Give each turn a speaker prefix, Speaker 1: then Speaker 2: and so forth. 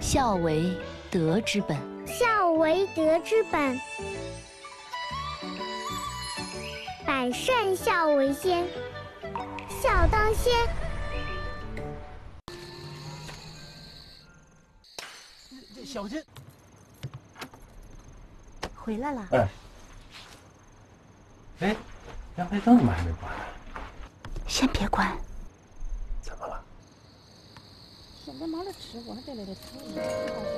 Speaker 1: 孝为德之本。
Speaker 2: 孝为德之本。百善孝为先，孝当先。
Speaker 3: 小心！
Speaker 2: 回来了。
Speaker 3: 哎，阳台灯怎么还没关？
Speaker 2: 先别关。
Speaker 3: 怎么了？
Speaker 4: 现在忙着吃，我还在那里瞅。